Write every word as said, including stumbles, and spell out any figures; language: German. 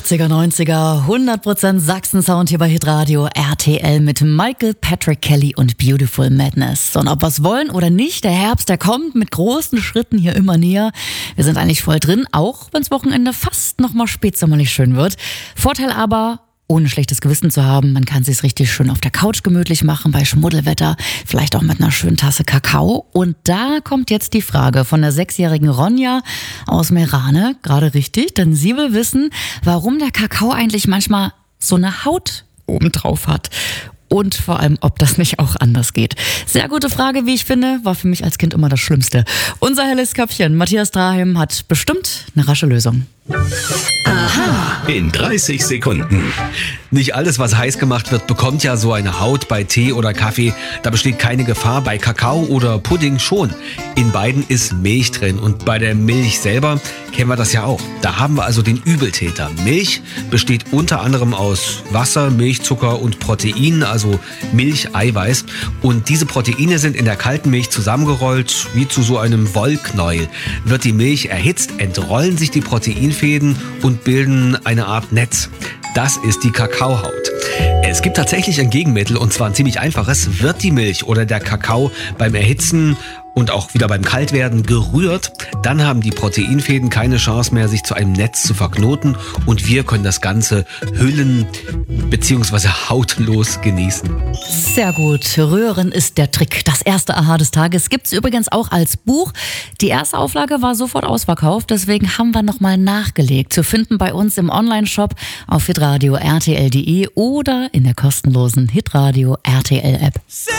achtziger, neunziger, hundert Prozent Sachsen-Sound hier bei Hitradio R T L mit Michael Patrick Kelly und Beautiful Madness. Und ob wir es wollen oder nicht, der Herbst, der kommt mit großen Schritten hier immer näher. Wir sind eigentlich voll drin, auch wenn das Wochenende fast nochmal spätsommerlich schön wird. Vorteil aber, ohne schlechtes Gewissen zu haben, man kann es sich richtig schön auf der Couch gemütlich machen, bei Schmuddelwetter, vielleicht auch mit einer schönen Tasse Kakao. Und da kommt jetzt die Frage von der sechsjährigen Ronja aus Meerane, gerade richtig, denn sie will wissen, warum der Kakao eigentlich manchmal so eine Haut obendrauf hat. Und vor allem, ob das nicht auch anders geht. Sehr gute Frage, wie ich finde, war für mich als Kind immer das Schlimmste. Unser helles Köpfchen, Matthias Drahem, hat bestimmt eine rasche Lösung. Aha. In dreißig Sekunden. Nicht alles, was heiß gemacht wird, bekommt ja so eine Haut bei Tee oder Kaffee. Da besteht keine Gefahr, bei Kakao oder Pudding schon. In beiden ist Milch drin und bei der Milch selber kennen wir das ja auch. Da haben wir also den Übeltäter. Milch besteht unter anderem aus Wasser, Milchzucker und Proteinen, also Milcheiweiß. Und diese Proteine sind in der kalten Milch zusammengerollt, wie zu so einem Wollknäuel. Wird die Milch erhitzt, entrollen sich die Proteinfäden und bilden eine Art Netz. Das ist die Kakaohaut. Es gibt tatsächlich ein Gegenmittel, und zwar ein ziemlich einfaches. Wird die Milch oder der Kakao beim Erhitzen und auch wieder beim Kaltwerden gerührt, dann haben die Proteinfäden keine Chance mehr, sich zu einem Netz zu verknoten und wir können das Ganze hüllen bzw. hautlos genießen. Sehr gut. Rühren ist der Trick. Das erste Aha des Tages gibt's übrigens auch als Buch. Die erste Auflage war sofort ausverkauft, deswegen haben wir nochmal nachgelegt. Zu finden bei uns im Online-Shop auf hitradio punkt r t l punkt d e oder in der kostenlosen Hitradio R T L App.